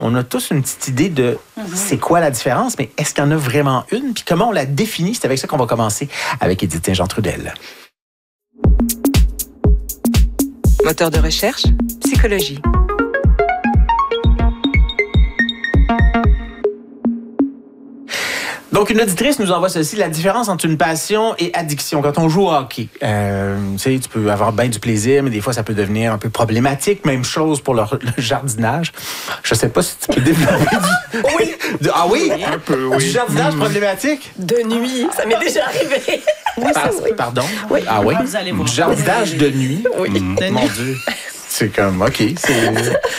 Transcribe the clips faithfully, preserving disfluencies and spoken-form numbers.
on a tous une petite idée de mm-hmm. c'est quoi la différence, mais est-ce qu'il y en a vraiment une? Puis comment on la définit? C'est avec ça qu'on va commencer avec Édith Saint-Jean-Trudel. Moteur de recherche, psychologie. Donc, une auditrice nous envoie ceci, la différence entre une passion et addiction. Quand on joue au hockey, euh, tu sais, tu peux avoir bien du plaisir, mais des fois, ça peut devenir un peu problématique. Même chose pour le, le jardinage. Je sais pas si tu peux développer du... Oui! De, ah oui? Un peu, oui. Du jardinage mmh. problématique? De nuit, ça m'est déjà arrivé. Oui, Par, oui. Pardon? Oui. Ah oui? Vous allez voir. Du jardinage de nuit? Oui. Mmh. De Mon nuit. Dieu. C'est comme, OK, c'est...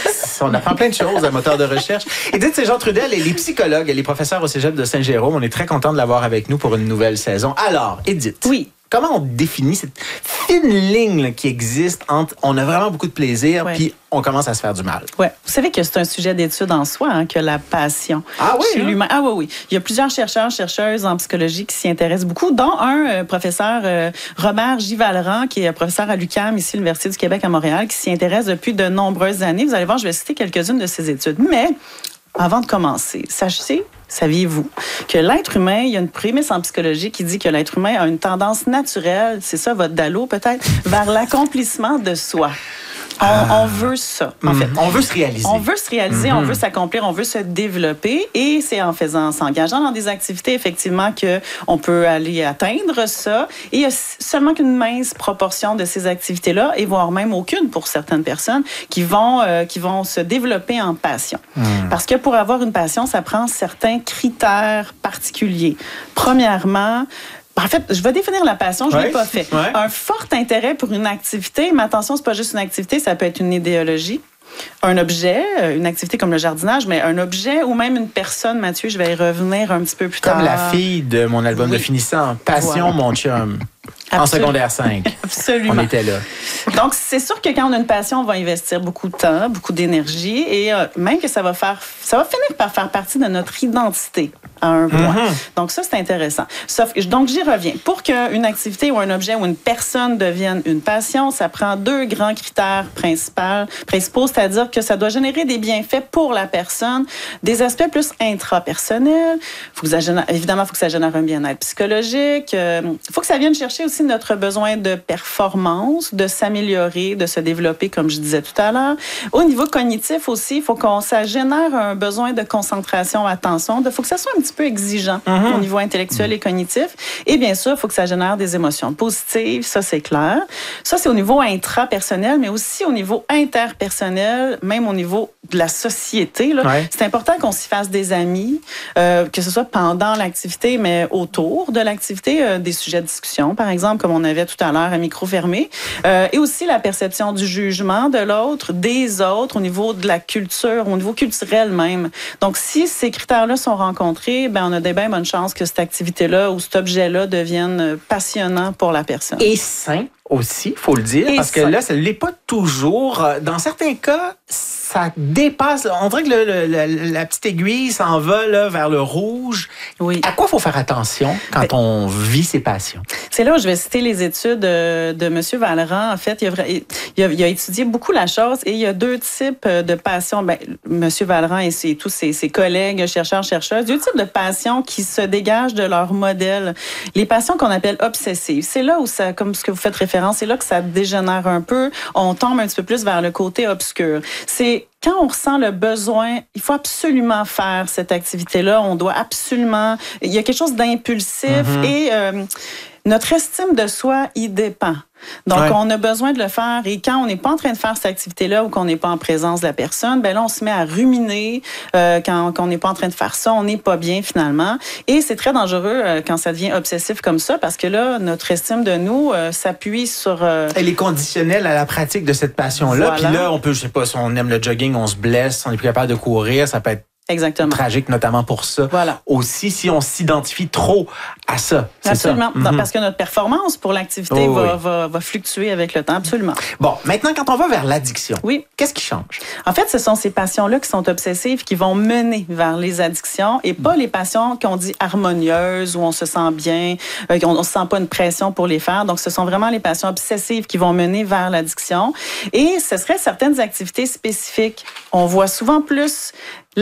On apprend plein de choses à moteur de recherche. Édith Saint-Jean-Trudel, elle est psychologue, elle est professeure au Cégep de Saint-Jérôme. On est très content de l'avoir avec nous pour une nouvelle saison. Alors, Édith. Oui. Comment on définit cette fine ligne là, qui existe entre on a vraiment beaucoup de plaisir ouais. puis on commence à se faire du mal? Oui. Vous savez que c'est un sujet d'étude en soi, hein, que la passion. Ah oui? Chez hein? l'humain. Ah oui, oui. Il y a plusieurs chercheurs, chercheuses en psychologie qui s'y intéressent beaucoup, dont un euh, professeur, euh, Robert Givalran, qui est professeur à l'U Q A M, ici, l'Université du Québec à Montréal, qui s'y intéresse depuis de nombreuses années. Vous allez voir, je vais citer quelques-unes de ses études. Mais, avant de commencer, sachez... Saviez-vous que l'être humain, il y a une prémisse en psychologie qui dit que l'être humain a une tendance naturelle, c'est ça votre dallo peut-être, vers l'accomplissement de soi. On, ah. on veut ça, en mmh. fait. On veut se réaliser. On veut se réaliser, mmh. on veut s'accomplir, on veut se développer. Et c'est en faisant, en s'engageant dans des activités, effectivement, qu'on peut aller atteindre ça. Et il y a seulement qu'une mince proportion de ces activités-là, et voire même aucune pour certaines personnes, qui vont, euh, qui vont se développer en passion. Mmh. Parce que pour avoir une passion, ça prend certains critères particuliers. Premièrement, en fait, je vais définir la passion, je ne ouais, l'ai pas fait. Ouais. Un fort intérêt pour une activité, mais attention, ce n'est pas juste une activité, ça peut être une idéologie, un objet, une activité comme le jardinage, mais un objet ou même une personne, Mathieu, je vais y revenir un petit peu plus comme tard. Comme la fille de mon album oui. de finissant, Passion, voilà. Mon chum. En secondaire cinq. Absolument. On était là. Donc, c'est sûr que quand on a une passion, on va investir beaucoup de temps, beaucoup d'énergie et euh, même que ça va faire, ça va finir par faire partie de notre identité à un point. Mm-hmm. Donc, ça, c'est intéressant. Sauf que, donc, j'y reviens. Pour qu'une activité ou un objet ou une personne devienne une passion, ça prend deux grands critères principaux, principaux, c'est-à-dire que ça doit générer des bienfaits pour la personne, des aspects plus intrapersonnels. Faut que ça génère, évidemment, il faut que ça génère un bien-être psychologique. Il euh, faut que ça vienne chercher aussi notre besoin de performance, de s'améliorer, de se développer, comme je disais tout à l'heure. Au niveau cognitif aussi, il faut qu'on ça génère un besoin de concentration, attention. Il faut que ça soit un petit peu exigeant mm-hmm. au niveau intellectuel mm-hmm. et cognitif. Et bien sûr, il faut que ça génère des émotions positives, ça c'est clair. Ça, c'est au niveau intrapersonnel, mais aussi au niveau interpersonnel, même au niveau de la société. Là. Ouais. C'est important qu'on s'y fasse des amis, euh, que ce soit pendant l'activité, mais autour de l'activité, euh, des sujets de discussion, par exemple, comme on avait tout à l'heure à micro fermé. Euh, et aussi la perception du jugement de l'autre, des autres, au niveau de la culture, au niveau culturel même. Donc, si ces critères-là sont rencontrés, ben on a des bien bonnes chances que cette activité-là ou cet objet-là devienne passionnant pour la personne. Et sain aussi, il faut le dire, et parce que ça. Là, ça ne l'est pas toujours. Dans certains cas, ça dépasse. On dirait que le, le, la, la petite aiguille s'en va là, vers le rouge. Oui. À quoi il faut faire attention quand Mais, on vit ses passions? C'est là où je vais citer les études de, de M. Vallerand. En fait, il a, il, a, il a étudié beaucoup la chose et il y a deux types de passions. Ben, M. Vallerand et ses, tous ses, ses collègues, chercheurs, chercheuses, deux types de passions qui se dégagent de leur modèle. Les passions qu'on appelle obsessives. C'est là où ça, comme ce que vous faites référence, c'est là que ça dégénère un peu. On tombe un petit peu plus vers le côté obscur. C'est quand on ressent le besoin, il faut absolument faire cette activité-là. On doit absolument... Il y a quelque chose d'impulsif mm-hmm. et euh, notre estime de soi y dépend. Donc, ouais. on a besoin de le faire. Et quand on n'est pas en train de faire cette activité-là ou qu'on n'est pas en présence de la personne, ben là, on se met à ruminer. Euh, quand, quand on n'est pas en train de faire ça, on n'est pas bien finalement. Et c'est très dangereux euh, quand ça devient obsessif comme ça parce que là, notre estime de nous euh, s'appuie sur... Euh... Elle est conditionnelle à la pratique de cette passion-là. Voilà. Puis là, on peut, je sais pas, si on aime le jogging, on se blesse, on n'est plus capable de courir, ça peut être Exactement. Tragique, notamment pour ça. Voilà. Aussi, si on s'identifie trop à ça. C'est absolument. Ça. Mm-hmm. Parce que notre performance pour l'activité oh, va, oui. va, va fluctuer avec le temps. Absolument. Bon, maintenant, quand on va vers l'addiction, oui. qu'est-ce qui change? En fait, ce sont ces passions-là qui sont obsessives qui vont mener vers les addictions et pas les passions qu'on dit harmonieuses, où on se sent bien, euh, on ne se sent pas une pression pour les faire. Donc, ce sont vraiment les passions obsessives qui vont mener vers l'addiction. Et ce serait certaines activités spécifiques. On voit souvent plus